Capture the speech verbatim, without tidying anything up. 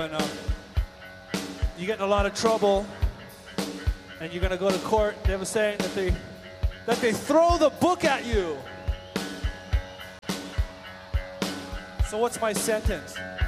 And, um, you get in a lot of trouble, and you're gonna go to court. They were saying that they that they throw the book at you. So what's my sentence?